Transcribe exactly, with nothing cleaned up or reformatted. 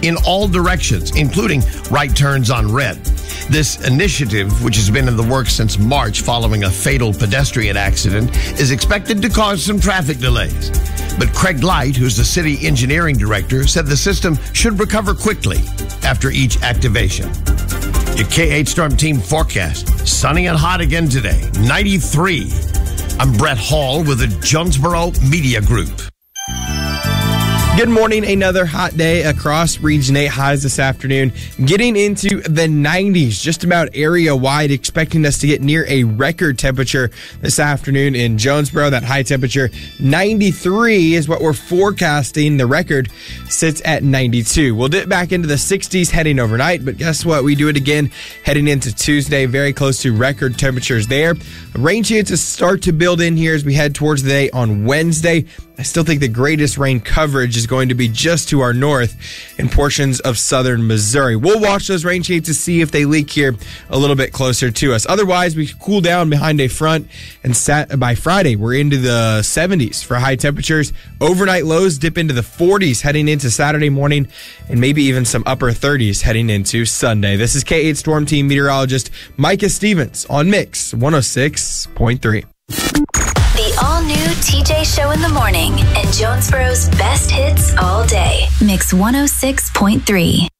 in all directions, including right turns on red. This initiative, which has been in the works since March following a fatal pedestrian accident, is expected to cause some traffic delays. But Craig Light, who's the city engineering director, said the system should recover quickly after each activation. Your K eight Storm Team forecast. Sunny and hot again today. ninety-three. I'm Brett Hall with the Jonesboro Media Group. Good morning. Another hot day across Region eight highs this afternoon. Getting into the nineties, just about area-wide, expecting us to get near a record temperature this afternoon in Jonesboro. That high temperature, ninety-three, is what we're forecasting. The record sits at ninety-two. We'll dip back into the sixties heading overnight, but guess what? We do it again heading into Tuesday, very close to record temperatures there. Rain chances start to build in here as we head towards the day on Wednesday. I still think the greatest rain coverage is going to be just to our north in portions of southern Missouri. We'll watch those rain chances to see if they leak here a little bit closer to us. Otherwise, we cool down behind a front, and sat, by Friday, we're into the seventies for high temperatures. Overnight lows dip into the forties heading into Saturday morning, and maybe even some upper thirties heading into Sunday. This is K eight Storm Team meteorologist Micah Stevens on Mix one oh six point three. The all-new T J Show in the morning and Jonesboro's best hits all day. Mix one oh six point three.